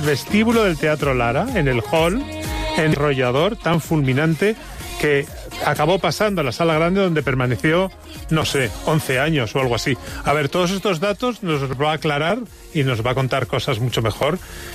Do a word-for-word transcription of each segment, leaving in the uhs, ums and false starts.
vestíbulo del Teatro Lara, en el hall, enrollador tan fulminante que acabó pasando a la sala grande donde permaneció, no sé, once años o algo así. A ver, todos estos datos nos los va a aclarar y nos va a contar cosas mucho mejor.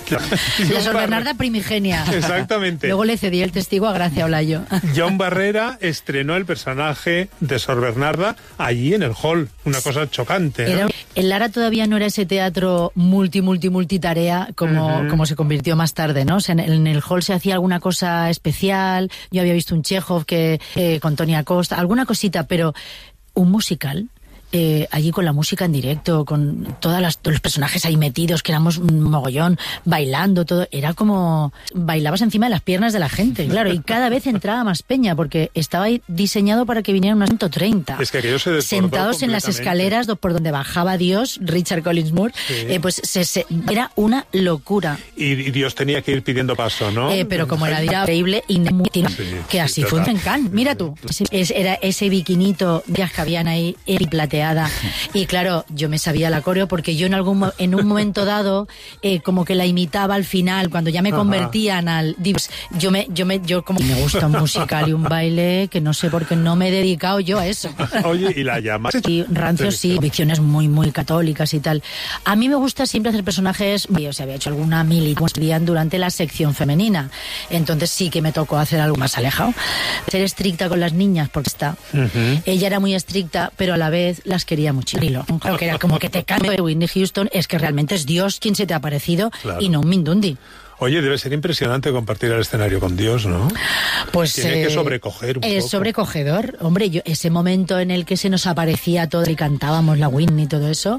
La Sor Bernarda primigenia. Exactamente. Luego le cedí el testigo a Gracia Olayo. John Barrera estrenó el personaje de Sor Bernarda allí en el hall. Una cosa chocante, ¿no? Era, el Lara todavía no era ese teatro multi, multi, multitarea como, uh-huh. como se convirtió más tarde, ¿no? O sea, en, en el hall se hacía alguna cosa especial. Yo había visto un Chekhov que, eh, con Tony Acosta, alguna cosita, pero un musical... Eh, allí con la música en directo, con todas las, todos los personajes ahí metidos, que éramos un mogollón, bailando, todo, era como bailabas encima de las piernas de la gente, claro, y cada vez entraba más peña, porque estaba ahí diseñado para que vinieran unos ciento treinta. Es que aquello se desbordó sentados en las escaleras por donde bajaba Dios, Richard Collins Moore, sí. eh, pues se, se, era una locura. Y, y Dios tenía que ir pidiendo paso, ¿no? Eh, pero como era increíble, y muy, sí, que así sí, fue en Cannes. Mira tú, ese, era ese biquinito que habían ahí, y plateado. Y claro, yo me sabía la coreo porque yo en algún en un momento dado eh, como que la imitaba al final cuando ya me Ajá. convertían al yo me yo me yo como me gusta un musical y un baile que no sé por qué no me he dedicado yo a eso. Oye, y la llama. Y rancio sí, convicciones muy muy católicas y tal. A mí me gusta siempre hacer personajes, yo se había hecho alguna militancia durante la sección femenina. Entonces sí que me tocó hacer algo más alejado. Ser estricta con las niñas porque está. Uh-huh. Ella era muy estricta, pero a la vez las quería muchísimo. Claro que era como que te cambio de Whitney Houston, es que realmente es Dios quien se te ha aparecido claro. y no un Mindundi. Oye, debe ser impresionante compartir el escenario con Dios, ¿no? Pues tiene eh, que sobrecoger un es poco. sobrecogedor. Hombre, yo ese momento en el que se nos aparecía todo y cantábamos la Whitney y todo eso,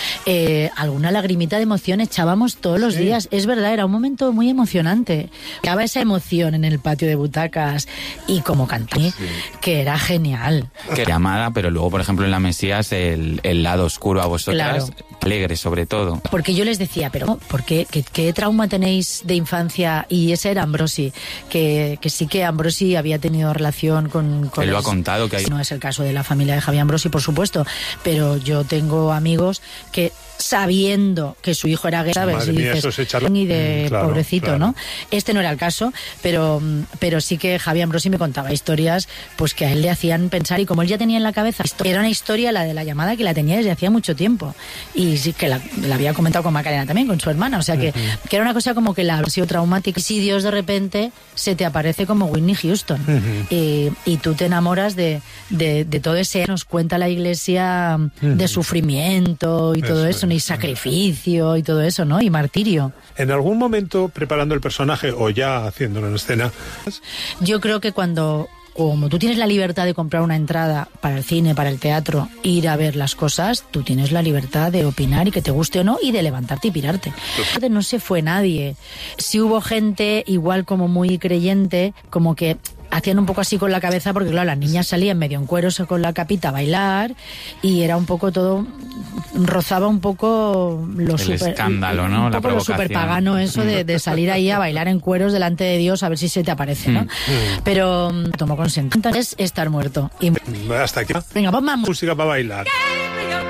eh, alguna lagrimita de emoción echábamos todos los sí. días. Es verdad, era un momento muy emocionante. Daba esa emoción en el patio de butacas y como canté, sí. que era genial. Que llamada, pero luego, por ejemplo, en la Mesías, el, el lado oscuro a vosotras, claro. alegre sobre todo. Porque yo les decía, pero ¿por qué? ¿Qué, qué trauma tenéis de infancia? Y ese era Ambrosi, que, que sí que Ambrosi había tenido relación con... con Él lo los, ha contado que hay... No es el caso de la familia de Javi Ambrosi, por supuesto, pero yo tengo amigos que sabiendo que su hijo era gay, ¿sabes? Y mía, dices, echarlo... y de claro, pobrecito, claro. ¿no? Este no era el caso, pero, pero sí que Javi Ambrosi me contaba historias pues que a él le hacían pensar, y como él ya tenía en la cabeza, era una historia, la de la llamada, que la tenía desde hacía mucho tiempo, y sí que la, la había comentado con Macarena también, con su hermana, o sea que, uh-huh. que era una cosa como que la ha sido traumática, y si Dios de repente se te aparece como Whitney Houston, uh-huh. y, y tú te enamoras de, de, de todo ese, nos cuenta la Iglesia uh-huh. de sufrimiento y todo eso, eso ¿no? y sacrificio y todo eso, ¿no? Y martirio. ¿En algún momento preparando el personaje o ya haciéndolo en escena? Yo creo que cuando, como tú tienes la libertad de comprar una entrada para el cine, para el teatro, ir a ver las cosas, tú tienes la libertad de opinar y que te guste o no y de levantarte y pirarte. No se fue nadie. Sí hubo gente igual como muy creyente, como que hacían un poco así con la cabeza porque claro, las niñas salían medio en cueros con la capita a bailar y era un poco todo, rozaba un poco lo el super, escándalo, ¿no? Un la poco lo super pagano eso de, de salir ahí a bailar en cueros delante de Dios a ver si se te aparece, ¿no? Mm. Pero tomó consentimiento. Entonces estar muerto. Y... Hasta aquí. Venga, vamos. Música para bailar.